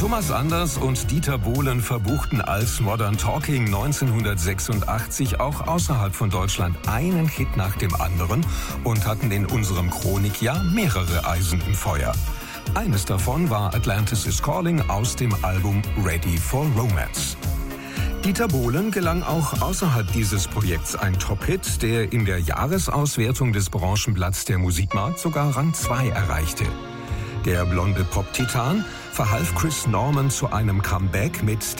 Thomas Anders und Dieter Bohlen verbuchten als Modern Talking 1986 auch außerhalb von Deutschland einen Hit nach dem anderen und hatten in unserem Chronikjahr mehrere Eisen im Feuer. Eines davon war Atlantis is Calling aus dem Album Ready for Romance. Dieter Bohlen gelang auch außerhalb dieses Projekts ein Top-Hit, der in der Jahresauswertung des Branchenblatts der Musikmarkt sogar Rang 2 erreichte. Der blonde Pop-Titan verhalf Chris Norman zu einem Comeback mit